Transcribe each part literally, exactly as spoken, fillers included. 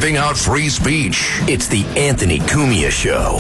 ripping out free speech. It's the Anthony Cumia Show.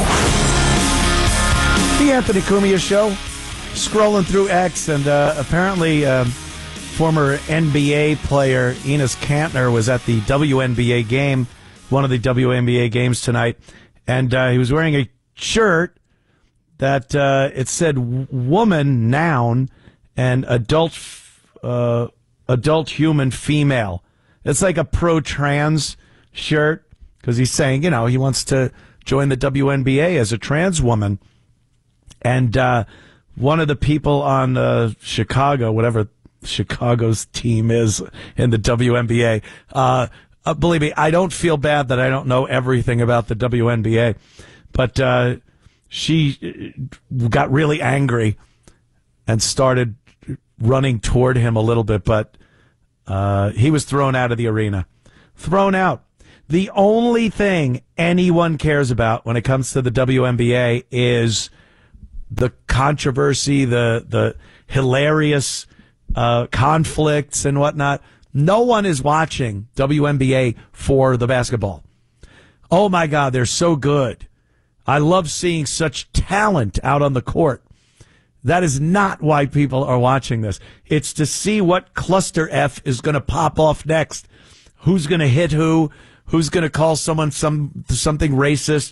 The Anthony Cumia Show. Scrolling through X, and uh, apparently um, former N B A player Enes Kanter was at the W N B A game, one of the W N B A games tonight, and uh, he was wearing a shirt that uh, it said woman, noun, and adult uh, adult human, female. It's like a pro-trans shirt, because he's saying, you know, he wants to join the W N B A as a trans woman. And uh, one of the people on uh, Chicago, whatever Chicago's team is in the W N B A, uh, uh, believe me, I don't feel bad that I don't know everything about the W N B A, but uh, she got really angry and started running toward him a little bit, but uh, he was thrown out of the arena. Thrown out. The only thing anyone cares about when it comes to the W N B A is the controversy, the the hilarious uh, conflicts and whatnot. No one is watching W N B A for the basketball. Oh, my God, they're so good. I love seeing such talent out on the court. That is not why people are watching this. It's to see what cluster F is going to pop off next. Who's going to hit who? Who's going to call someone some something racist?